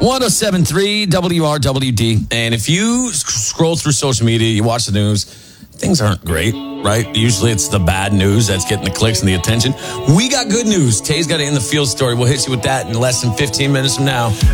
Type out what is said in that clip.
107.3 WRWD. And if you scroll through social media, you watch the news, things aren't great, right? Usually it's the bad news that's getting the clicks and the attention. We got good news. Tay's got it in the field story. We'll hit you with that in less than 15 minutes from now.